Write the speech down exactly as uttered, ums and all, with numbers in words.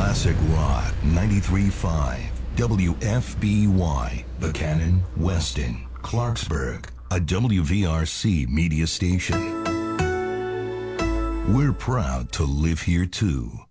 Classic Rock ninety-three point five W F B Y, Buchanan, Weston, Clarksburg, a W V R C media station. We're proud to live here too.